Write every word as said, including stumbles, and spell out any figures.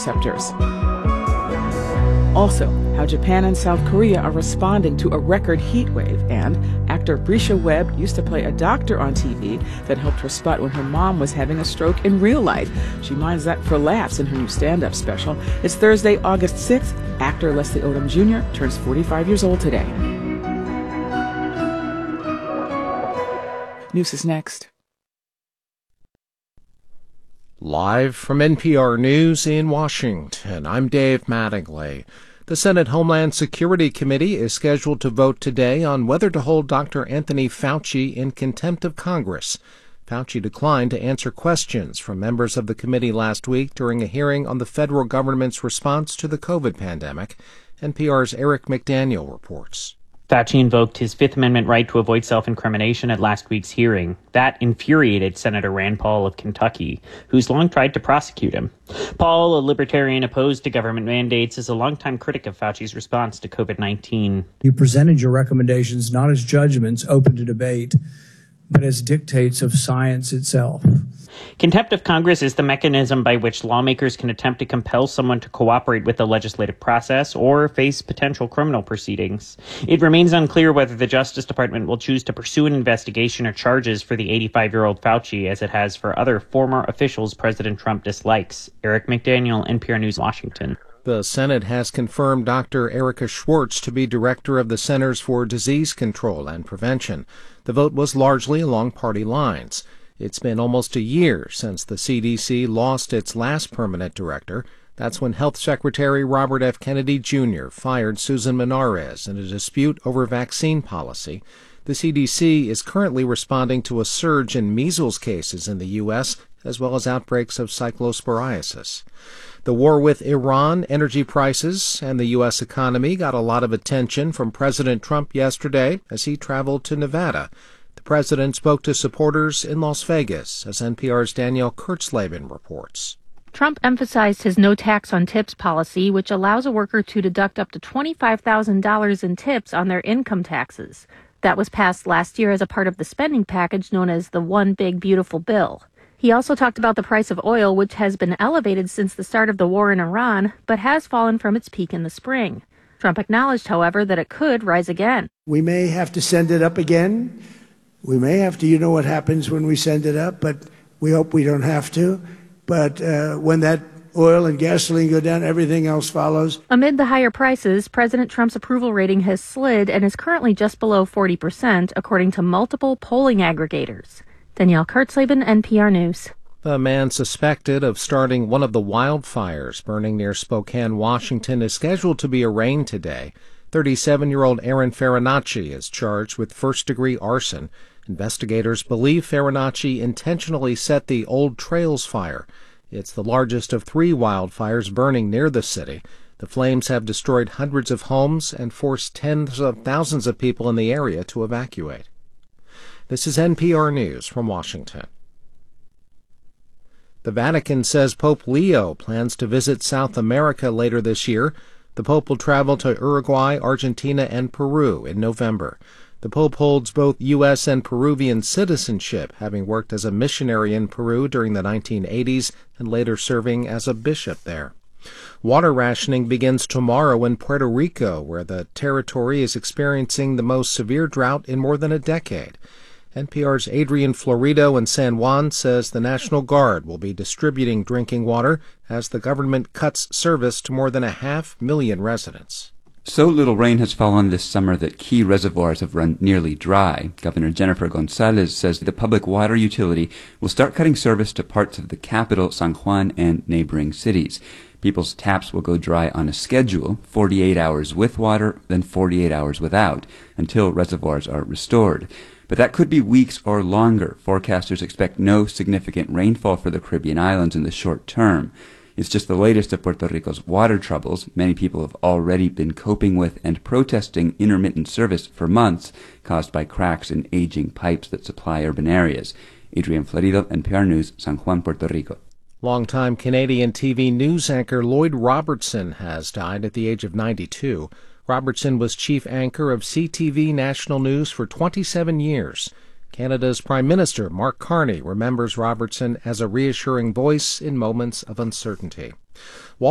receptors. Also, how Japan and South Korea are responding to a record heat wave, and actor Brisha Webb used to play a doctor on T V that helped her spot when her mom was having a stroke in real life. She minds that for laughs in her new stand-up special. It's Thursday, August sixth. Actor Leslie Odom Junior turns forty-five years old today. News is next. Live from N P R News in Washington, I'm Dave Mattingly. The Senate Homeland Security Committee is scheduled to vote today on whether to hold Doctor Anthony Fauci in contempt of Congress. Fauci declined to answer questions from members of the committee last week during a hearing on the federal government's response to the COVID pandemic. N P R's Eric McDaniel reports. Fauci invoked his Fifth Amendment right to avoid self-incrimination at last week's hearing. That infuriated Senator Rand Paul of Kentucky, who's long tried to prosecute him. Paul, a libertarian opposed to government mandates, is a longtime critic of Fauci's response to COVID nineteen. You presented your recommendations not as judgments open to debate, but as dictates of science itself. Contempt of Congress is the mechanism by which lawmakers can attempt to compel someone to cooperate with the legislative process or face potential criminal proceedings. It remains unclear whether the Justice Department will choose to pursue an investigation or charges for the eighty-five-year-old Fauci as it has for other former officials President Trump dislikes. Eric McDaniel, N P R News, Washington. The Senate has confirmed Doctor Erica Schwartz to be director of the Centers for Disease Control and Prevention. The vote was largely along party lines. It's been almost a year since the C D C lost its last permanent director. That's when Health Secretary Robert F. Kennedy Junior fired Susan Menarez in a dispute over vaccine policy. The C D C is currently responding to a surge in measles cases in the U S, as well as outbreaks of cyclosporiasis. The war with Iran, energy prices, and the U S economy got a lot of attention from President Trump yesterday as he traveled to Nevada. The president spoke to supporters in Las Vegas, as N P R's Danielle Kurtzleben reports. Trump emphasized his no tax on tips policy, which allows a worker to deduct up to twenty-five thousand dollars in tips on their income taxes. That was passed last year as a part of the spending package known as the One Big Beautiful Bill. He also talked about the price of oil, which has been elevated since the start of the war in Iran, but has fallen from its peak in the spring. Trump acknowledged, however, that it could rise again. We may have to send it up again. We may have to, you know what happens when we send it up, but we hope we don't have to. But uh, when that oil and gasoline go down, everything else follows. Amid the higher prices, President Trump's approval rating has slid and is currently just below forty percent, according to multiple polling aggregators. Danielle Kurtzleben, N P R News. The man suspected of starting one of the wildfires burning near Spokane, Washington, is scheduled to be arraigned today. thirty-seven-year-old Aaron Farinacci is charged with first-degree arson. Investigators believe Farinacci intentionally set the Old Trails fire. It's the largest of three wildfires burning near the city. The flames have destroyed hundreds of homes and forced tens of thousands of people in the area to evacuate. This is N P R News from Washington. The Vatican says Pope Leo plans to visit South America later this year. The Pope will travel to Uruguay, Argentina, and Peru in November. The Pope holds both U S and Peruvian citizenship, having worked as a missionary in Peru during the nineteen eighties and later serving as a bishop there. Water rationing begins tomorrow in Puerto Rico, where the territory is experiencing the most severe drought in more than a decade. N P R's Adrian Florido in San Juan says the National Guard will be distributing drinking water as the government cuts service to more than a half million residents. So little rain has fallen this summer that key reservoirs have run nearly dry. Governor Jennifer Gonzalez says the public water utility will start cutting service to parts of the capital, San Juan, and neighboring cities. People's taps will go dry on a schedule, forty-eight hours with water, then forty-eight hours without, until reservoirs are restored. But that could be weeks or longer. Forecasters expect no significant rainfall for the Caribbean islands in the short term. It's just the latest of Puerto Rico's water troubles. Many people have already been coping with and protesting intermittent service for months, caused by cracks in aging pipes that supply urban areas. Adrian Florido, N P R News, San Juan, Puerto Rico. Longtime Canadian T V news anchor Lloyd Robertson has died at the age of ninety-two. Robertson was chief anchor of C T V National News for twenty-seven years. Canada's Prime Minister Mark Carney remembers Robertson as a reassuring voice in moments of uncertainty.